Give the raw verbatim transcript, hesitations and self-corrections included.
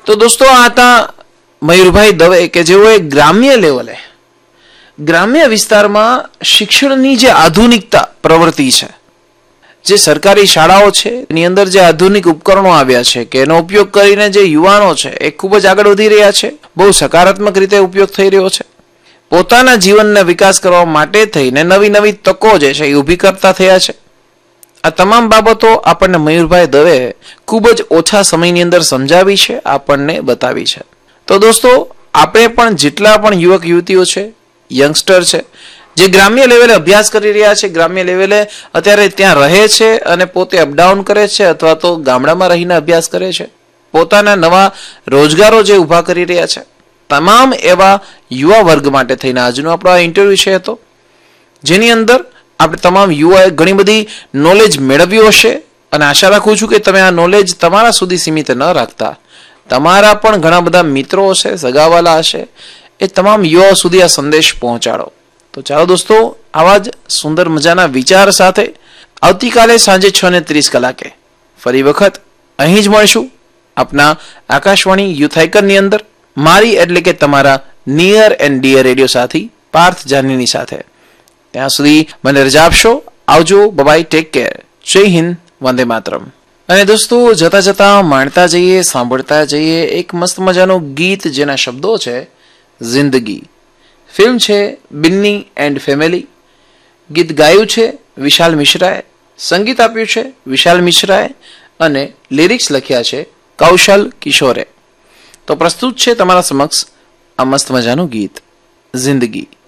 તો દોસ્તો આ હતા મયુરભાઈ દવે કે જેઓએ ગ્રામ્ય લેવલે ગ્રામ્ય વિસ્તારમાં શિક્ષણની જે આધુનિકતા પ્રવૃત્તિ છે, જે સરકારી શાળાઓ છે એની અંદર જે આધુનિક ઉપકરણો આવ્યા છે કે એનો ઉપયોગ કરીને જે યુવાનો છે એ ખૂબ જ આગળ વધી રહ્યા છે, બહુ સકારાત્મક રીતે ઉપયોગ થઈ રહ્યો છે. પોતાના જીવનનો વિકાસ કરવા માટે થઈને નવી નવી તકો જે છે એ ઊભી કરતા થયા છે. આ તમામ બાબતો આપણને મયુરભાઈ દવે ખૂબ જ ઓછા સમયની અંદર સમજાવી છે, આપણને બતાવી છે. તો દોસ્તો આપણે પણ જેટલા પણ યુવક યુવતીઓ છે, યંગસ્ટર છે, જે ગ્રામ્ય લેવલે અભ્યાસ કરી રહ્યા છે, ગ્રામ્ય લેવલે અત્યારે ત્યાં રહે છે અને પોતે અપડાઉન કરે છે અથવા તો ગામડામાં રહીને અભ્યાસ કરે છે, પોતાના નવા રોજગારો જે ઊભા કરી રહ્યા છે, તમામ એવા યુવા વર્ગ માટે થઈને આજનો આપણો આ ઇન્ટરવ્યુ છે હતો, જેની અંદર આપણે તમામ યુવાએ ઘણી બધી નોલેજ મેળવ્યું હશે અને આશા રાખું છું કે તમે આ નોલેજ તમારા સુધી સીમિત ન રાખતા તમારા પણ ઘણા બધા મિત્રો હશે, સગાવાલા હશે, એ તમામ યુવાઓ સુધી આ સંદેશ પહોંચાડો. તો ચાલો દોસ્તો, આવા જ સુંદર મજાના વિચાર સાથે આવતીકાલે સાંજે છ ને ત્રીસ કલાકે ફરી વખત અહીં જ મળીશું આપના આકાશવાણી યુથ આઇકનની અંદર, મારી એટલે કે તમારા નિયર એન્ડ ડિયર રેડિયો સાથી પાર્થ જાનીની સાથે. ત્યાં સુધી મને રજા આપશો. આવજો, બાય, ટેક કેર, જય હિન્દ, વંદે માતરમ. અને દોસ્તો જતા જતા માણતા જઈએ, સાંભળતા જઈએ એક મસ્ત મજાનું ગીત જેના શબ્દો છે જિંદગી. ફિલ્મ છે બિન્ની એન્ડ ફેમિલી. ગીત ગાયું છે વિશાલ મિશ્રાએ, સંગીત આપ્યું છે વિશાલ મિશ્રાએ અને લિરિક્સ લખ્યા છે કૌશલ કિશોરે. તો પ્રસ્તુત છે તમારા સમક્ષ આ મસ્ત મજાનું ગીત જિંદગી.